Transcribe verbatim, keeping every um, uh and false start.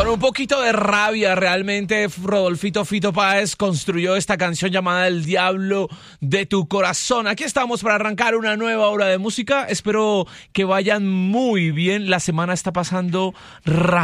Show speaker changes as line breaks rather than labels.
un poquito de rabia, realmente Rodolfito Fito Páez construyó esta canción llamada El Diablo de tu Corazón. Aquí estamos para arrancar una nueva hora de música. Espero que vayan muy bien. La semana está pasando rápido.